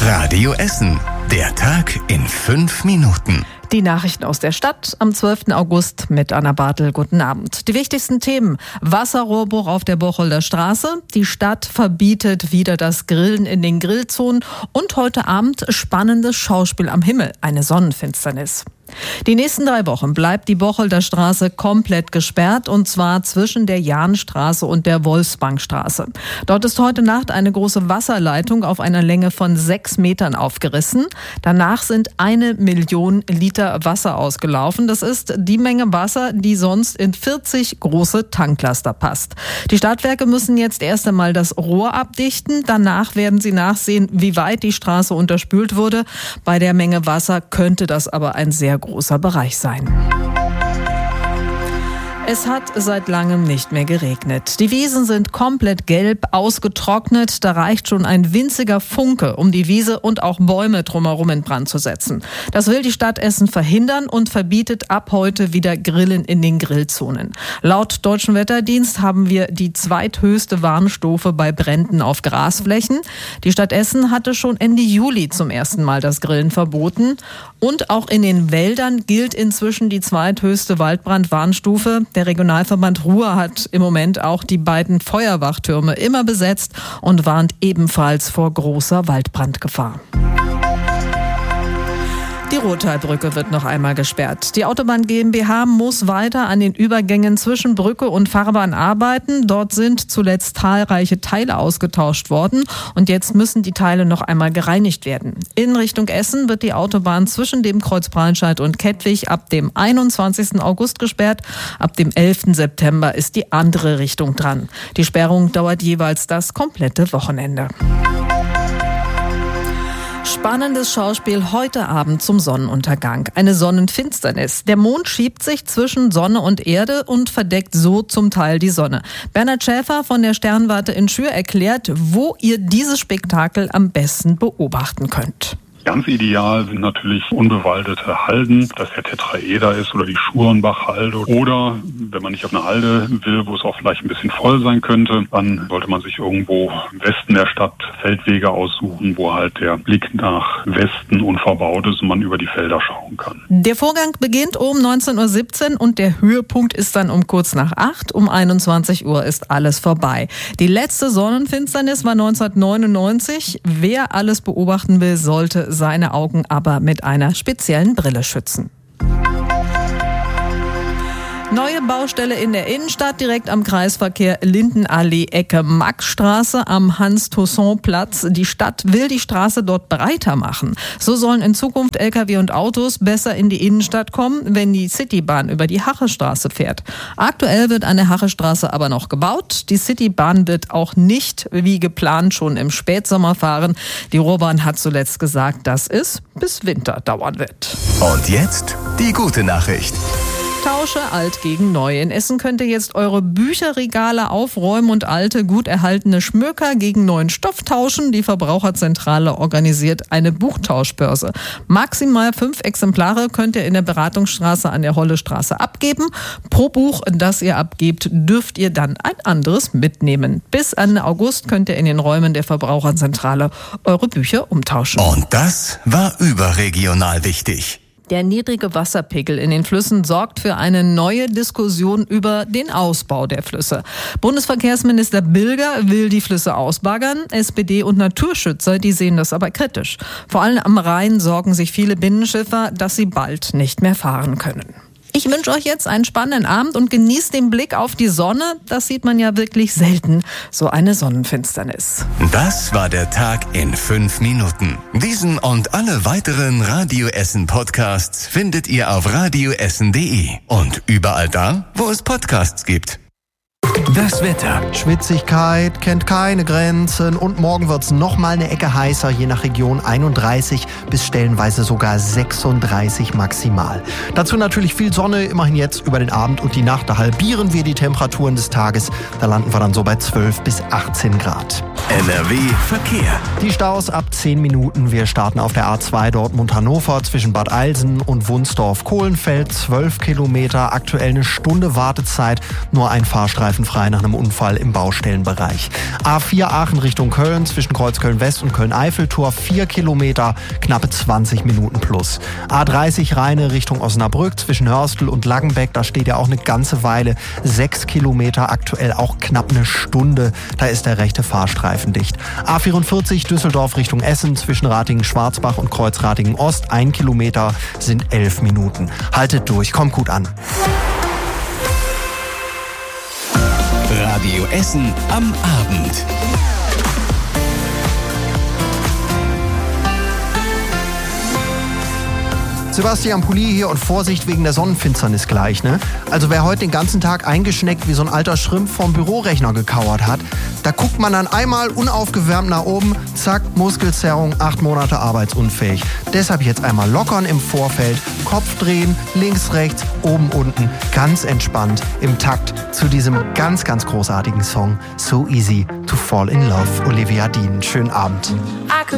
Radio Essen. Der Tag in 5 Minuten. Die Nachrichten aus der Stadt am 12. August mit Anna Bartel. Guten Abend. Die wichtigsten Themen: Wasserrohrbruch auf der Bocholder Straße, die Stadt verbietet wieder das Grillen in den Grillzonen und heute Abend spannendes Schauspiel am Himmel, eine Sonnenfinsternis. Die nächsten 3 Wochen bleibt die Bocholder Straße komplett gesperrt, und zwar zwischen der Jahnstraße und der Wolfsbankstraße. Dort ist heute Nacht eine große Wasserleitung auf einer Länge von 6 Metern aufgerissen. Danach sind 1 Million Liter Wasser ausgelaufen. Das ist die Menge Wasser, die sonst in 40 große Tanklaster passt. Die Stadtwerke müssen jetzt erst einmal das Rohr abdichten. Danach werden sie nachsehen, wie weit die Straße unterspült wurde. Bei der Menge Wasser könnte das aber ein sehr großer Bereich sein. Es hat seit langem nicht mehr geregnet. Die Wiesen sind komplett gelb, ausgetrocknet. Da reicht schon ein winziger Funke, um die Wiese und auch Bäume drumherum in Brand zu setzen. Das will die Stadt Essen verhindern und verbietet ab heute wieder Grillen in den Grillzonen. Laut Deutschen Wetterdienst haben wir die zweithöchste Warnstufe bei Bränden auf Grasflächen. Die Stadt Essen hatte schon Ende Juli zum ersten Mal das Grillen verboten. Und auch in den Wäldern gilt inzwischen die zweithöchste Waldbrandwarnstufe. Der Regionalverband Ruhr hat im Moment auch die beiden Feuerwachtürme immer besetzt und warnt ebenfalls vor großer Waldbrandgefahr. Die Rothalbrücke wird noch einmal gesperrt. Die Autobahn GmbH muss weiter an den Übergängen zwischen Brücke und Fahrbahn arbeiten. Dort sind zuletzt zahlreiche Teile ausgetauscht worden und jetzt müssen die Teile noch einmal gereinigt werden. In Richtung Essen wird die Autobahn zwischen dem Kreuz Braunschweig und Kettwig ab dem 21. August gesperrt. Ab dem 11. September ist die andere Richtung dran. Die Sperrung dauert jeweils das komplette Wochenende. Spannendes Schauspiel heute Abend zum Sonnenuntergang. Eine Sonnenfinsternis. Der Mond schiebt sich zwischen Sonne und Erde und verdeckt so zum Teil die Sonne. Bernhard Schäfer von der Sternwarte in Schür erklärt, wo ihr dieses Spektakel am besten beobachten könnt. Ganz ideal sind natürlich unbewaldete Halden, dass der Tetraeder ist oder die Schurenbach-Halde. Oder wenn man nicht auf eine Halde will, wo es auch vielleicht ein bisschen voll sein könnte, dann sollte man sich irgendwo im Westen der Stadt Feldwege aussuchen, wo halt der Blick nach Westen unverbaut ist und man über die Felder schauen kann. Der Vorgang beginnt um 19.17 Uhr und der Höhepunkt ist dann um kurz nach 8. Um 21 Uhr ist alles vorbei. Die letzte Sonnenfinsternis war 1999. Wer alles beobachten will, sollte seine Augen aber mit einer speziellen Brille schützen. Neue Baustelle in der Innenstadt, direkt am Kreisverkehr Lindenallee, Ecke Maxstraße am Hans-Toussaint-Platz. Die Stadt will die Straße dort breiter machen. So sollen in Zukunft Lkw und Autos besser in die Innenstadt kommen, wenn die Citybahn über die Hachestraße fährt. Aktuell wird an der Hachestraße aber noch gebaut. Die Citybahn wird auch nicht wie geplant schon im Spätsommer fahren. Die Ruhrbahn hat zuletzt gesagt, dass es bis Winter dauern wird. Und jetzt die gute Nachricht. Tausche alt gegen neu. In Essen könnt ihr jetzt eure Bücherregale aufräumen und alte, gut erhaltene Schmöker gegen neuen Stoff tauschen. Die Verbraucherzentrale organisiert eine Buchtauschbörse. Maximal 5 Exemplare könnt ihr in der Beratungsstraße an der Hollestraße abgeben. Pro Buch, das ihr abgebt, dürft ihr dann ein anderes mitnehmen. Bis Ende August könnt ihr in den Räumen der Verbraucherzentrale eure Bücher umtauschen. Und das war überregional wichtig. Der niedrige Wasserpegel in den Flüssen sorgt für eine neue Diskussion über den Ausbau der Flüsse. Bundesverkehrsminister Bilger will die Flüsse ausbaggern. SPD und Naturschützer, die sehen das aber kritisch. Vor allem am Rhein sorgen sich viele Binnenschiffer, dass sie bald nicht mehr fahren können. Ich wünsche euch jetzt einen spannenden Abend und genießt den Blick auf die Sonne. Das sieht man ja wirklich selten, so eine Sonnenfinsternis. Das war der Tag in 5 Minuten. Diesen und alle weiteren Radio Essen Podcasts findet ihr auf radioessen.de und überall da, wo es Podcasts gibt. Das Wetter. Schwitzigkeit kennt keine Grenzen und morgen wird's noch mal eine Ecke heißer, je nach Region 31 bis stellenweise sogar 36 maximal. Dazu natürlich viel Sonne, immerhin jetzt über den Abend und die Nacht. Da halbieren wir die Temperaturen des Tages. Da landen wir dann so bei 12 bis 18 Grad. NRW Verkehr. Die Staus ab 10 Minuten. Wir starten auf der A2 Dortmund-Hannover zwischen Bad Eilsen und Wunsdorf-Kohlenfeld. 12 Kilometer, aktuell eine Stunde Wartezeit. Nur ein Fahrstreifen frei unfallfrei nach einem Unfall im Baustellenbereich. A4 Aachen Richtung Köln zwischen Kreuzköln West und Köln-Eiffeltor 4 Kilometer, knappe 20 Minuten plus. A30 Rheine Richtung Osnabrück zwischen Hörstel und Laggenbeck, da steht ja auch eine ganze Weile 6 Kilometer, aktuell auch knapp eine Stunde. Da ist der rechte Fahrstreifen dicht. A44 Düsseldorf Richtung Essen zwischen Ratingen-Schwarzbach und Kreuz-Ratingen-Ost 1 Kilometer sind 11 Minuten. Haltet durch, kommt gut an. Radio Essen am Abend. Sebastian Pulli hier und Vorsicht wegen der Sonnenfinsternis gleich, ne? Also wer heute den ganzen Tag eingeschneckt wie so ein alter Schrimp vorm Bürorechner gekauert hat, da guckt man dann einmal unaufgewärmt nach oben, zack, Muskelzerrung, 8 Monate arbeitsunfähig. Deshalb jetzt einmal lockern im Vorfeld, Kopf drehen, links, rechts, oben, unten, ganz entspannt im Takt zu diesem ganz, ganz großartigen Song So Easy to Fall in Love, Olivia Dean. Schönen Abend.